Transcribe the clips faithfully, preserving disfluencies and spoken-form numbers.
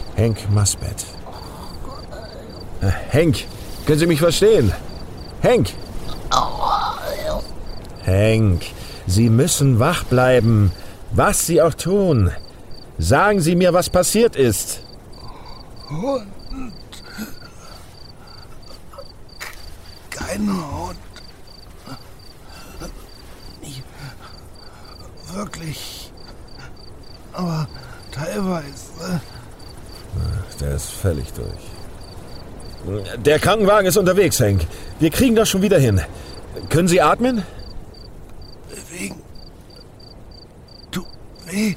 Hank Musbett. Äh, Hank, können Sie mich verstehen? Hank! Hank, Sie müssen wach bleiben, was Sie auch tun. Sagen Sie mir, was passiert ist. Hund. Kein Hund. Nicht wirklich. Aber teilweise. Der ist völlig durch. Der Krankenwagen ist unterwegs, Hank. Wir kriegen das schon wieder hin. Können Sie atmen? Bewegen. Tut weh.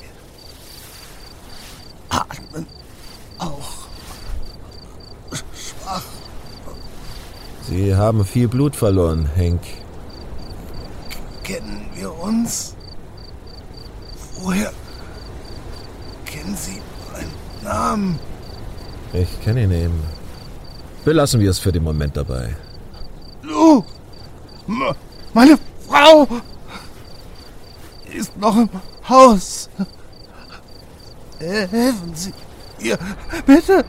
Atmen auch. Schwach. Sie haben viel Blut verloren, Hank. Kennen wir uns? Woher kennen Sie meinen Namen? Ich kenne ihn eben. Belassen wir es für den Moment dabei. Lou! M- Meine Frau ist noch im Haus. Helfen Sie ihr, bitte.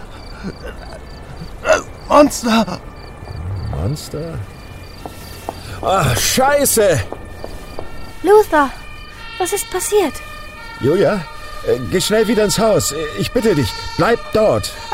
Das Monster. Monster? Ah, Scheiße! Luther, was ist passiert? Julia, äh, geh schnell wieder ins Haus. Ich bitte dich, bleib dort.